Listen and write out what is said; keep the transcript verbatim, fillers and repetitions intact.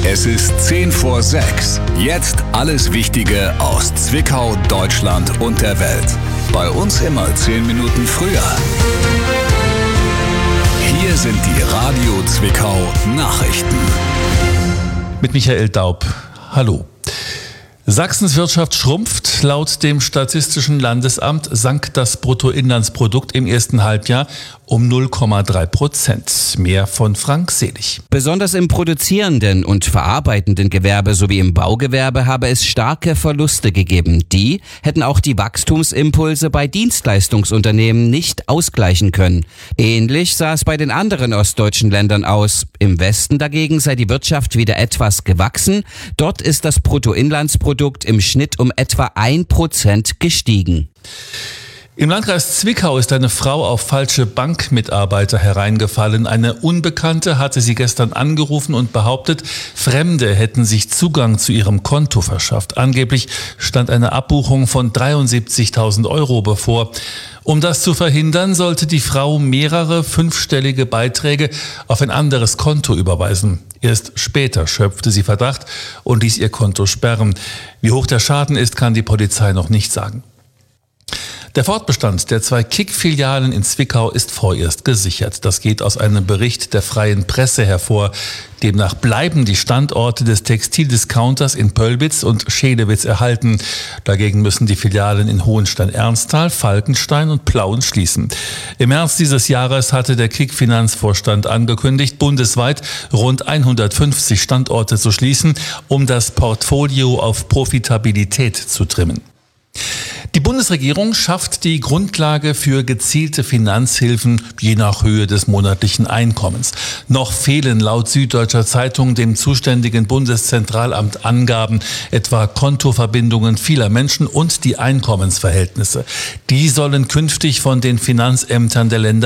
Es ist zehn vor sechs. Jetzt alles Wichtige aus Zwickau, Deutschland und der Welt. Bei uns immer zehn Minuten früher. Hier sind die Radio Zwickau Nachrichten. Mit Michael Daub. Hallo. Sachsens Wirtschaft schrumpft. Laut dem Statistischen Landesamt sank das Bruttoinlandsprodukt im ersten Halbjahr um null Komma drei Prozent. Mehr von Frank Selig. Besonders im produzierenden und verarbeitenden Gewerbe sowie im Baugewerbe habe es starke Verluste gegeben. Die hätten auch die Wachstumsimpulse bei Dienstleistungsunternehmen nicht ausgleichen können. Ähnlich sah es bei den anderen ostdeutschen Ländern aus. Im Westen dagegen sei die Wirtschaft wieder etwas gewachsen. Dort ist das Bruttoinlandsprodukt im Schnitt um etwa ein Prozent gestiegen. Im Landkreis Zwickau ist eine Frau auf falsche Bankmitarbeiter hereingefallen. Eine Unbekannte hatte sie gestern angerufen und behauptet, Fremde hätten sich Zugang zu ihrem Konto verschafft. Angeblich stand eine Abbuchung von dreiundsiebzigtausend Euro bevor. Um das zu verhindern, sollte die Frau mehrere fünfstellige Beiträge auf ein anderes Konto überweisen. Erst später schöpfte sie Verdacht und ließ ihr Konto sperren. Wie hoch der Schaden ist, kann die Polizei noch nicht sagen. Der Fortbestand der zwei Kick-Filialen in Zwickau ist vorerst gesichert. Das geht aus einem Bericht der Freien Presse hervor. Demnach bleiben die Standorte des Textildiscounters in Pöllwitz und Schedewitz erhalten. Dagegen müssen die Filialen in Hohenstein-Ernsthal, Falkenstein und Plauen schließen. Im März dieses Jahres hatte der Kick-Finanzvorstand angekündigt, bundesweit rund hundertfünfzig Standorte zu schließen, um das Portfolio auf Profitabilität zu trimmen. Die Bundesregierung schafft die Grundlage für gezielte Finanzhilfen je nach Höhe des monatlichen Einkommens. Noch fehlen laut Süddeutscher Zeitung dem zuständigen Bundeszentralamt Angaben, etwa Kontoverbindungen vieler Menschen und die Einkommensverhältnisse. Die sollen künftig von den Finanzämtern der Länder